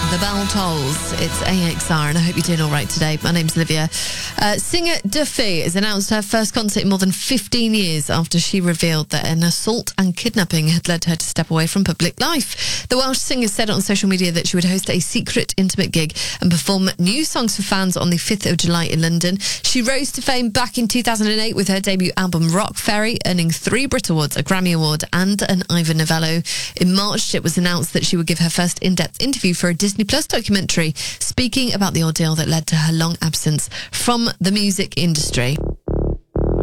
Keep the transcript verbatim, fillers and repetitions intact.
The bell tolls. It's A X R, and I hope you're doing all right today. My name's Olivia. Uh, singer Duffy has announced her first concert in more than fifteen years after she revealed that an assault and kidnapping had led her to step away from public life. The Welsh singer said on social media that she would host a secret, intimate gig and perform new songs for fans on the fifth of July in London. She rose to fame back in two thousand eight with her debut album Rock Ferry, earning three Brit Awards, a Grammy Award and an Ivor Novello. In March, it was announced that she would give her first in-depth interview for a Disney Plus documentary, speaking about the ordeal that led to her long absence from the music industry.